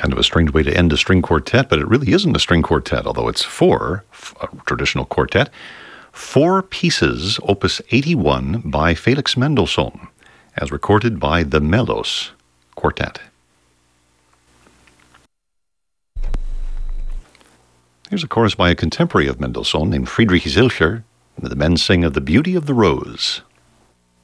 Kind of a strange way to end a string quartet, but it really isn't a string quartet, although it's a traditional quartet. 4 pieces, opus 81 by Felix Mendelssohn, as recorded by the Melos Quartet. Here's a chorus by a contemporary of Mendelssohn named Friedrich Zilcher. The men sing of the beauty of the rose.